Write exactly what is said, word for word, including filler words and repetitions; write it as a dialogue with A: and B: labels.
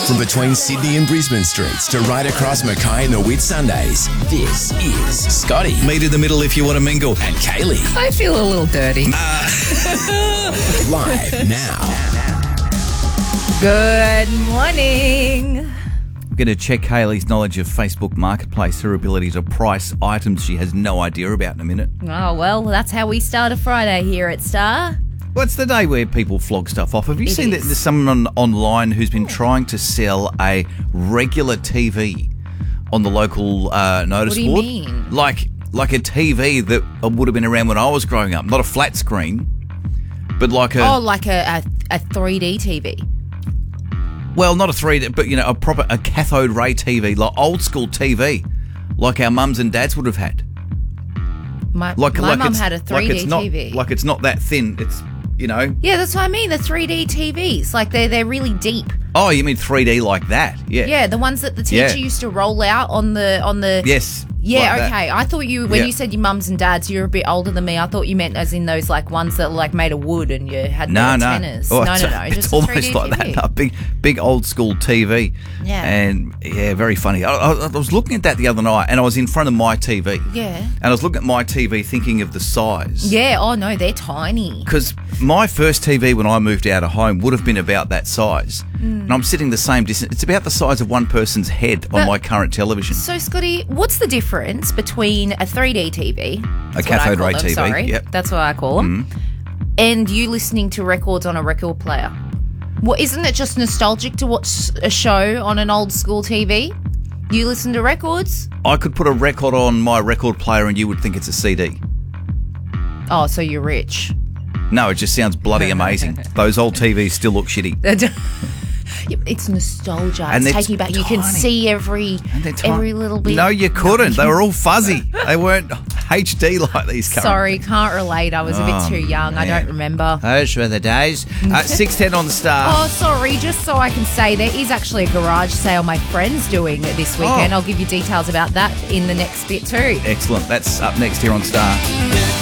A: From between Sydney and Brisbane streets to right across Mackay and the Whitsundays, this is Scotty.
B: Meet in the middle if you want to mingle.
A: And Kaylee.
C: I feel a little dirty.
A: Live now.
C: Good morning.
B: I'm going to check Hayley's knowledge of Facebook Marketplace, her ability to price items she has no idea about in a minute.
C: Oh, well, that's how we start a Friday here at Star.
B: What's the day where people flog stuff off? Have you
C: It
B: seen that
C: is.
B: there's someone on, online who's been trying to sell a regular T V on the local uh, notice
C: What do you
B: board?
C: mean?
B: Like, like a T V that would have been around when I was growing up. Not a flat screen, but like a...
C: Oh, like a, a, a three D T V.
B: Well, not a three D, but, you know, a proper a cathode ray T V, like old school T V, like our mums and dads would have had.
C: My,
B: Like,
C: my
B: like
C: mum
B: it's,
C: had a
B: like
C: three D
B: it's not,
C: T V.
B: Like it's not that thin. It's, you know.
C: Yeah, that's what I mean, the three D T Vs. Like, they're, they're really deep.
B: Oh, you mean three D like that? Yeah.
C: Yeah, the ones that the teacher
B: Yeah.
C: used to roll out on the... on the.
B: Yes.
C: Yeah,
B: like that.
C: okay. I thought you, when
B: Yeah.
C: you said your mums and dads, you're a bit older than me. I thought you meant as in those like ones that were like made of wood and you had
B: No,
C: the
B: no.
C: antennas.
B: Oh,
C: no,
B: it's,
C: no, no.
B: It's
C: Just a
B: almost
C: three D
B: like
C: T V.
B: that. A big, big old school T V.
C: Yeah.
B: And yeah, very funny. I, I, I was looking at that the other night, and I was in front of my T V.
C: Yeah.
B: And I was looking at my T V, thinking of the size.
C: Yeah. Oh no, they're tiny.
B: Because my first T V when I moved out of home would have been about that size.
C: Mm.
B: And I'm sitting the same distance. It's about the size of one person's head on
C: But-
B: my current television.
C: So Scotty, what's the difference between a three D T V, that's what I
B: cathode
C: call
B: ray
C: them,
B: T V,
C: sorry,
B: yep. Mm-hmm.
C: that's what I call them, and you listening to records on a record player? Well, isn't it just nostalgic to watch a show on an old school T V? You listen to records.
B: I could put a record on my record player and you would think it's a C D.
C: Oh, so you're rich.
B: No, it just sounds bloody amazing. Those old T Vs still look shitty.
C: Yeah, it's nostalgia.
B: And
C: it's
B: they're
C: taking you back. You can
B: tiny.
C: see every
B: And they're tiny.
C: every little bit.
B: No, you couldn't. They were all fuzzy. They weren't H D like these current.
C: Sorry, can't relate. I was a bit too young. I
B: man.
C: don't remember.
B: Those were the days. Uh, six ten on the Star.
C: Oh, sorry, just so I can say there is actually a garage sale my friend's doing this weekend.
B: Oh.
C: I'll give you details about that in the next bit too.
B: Excellent. That's up next here on Star.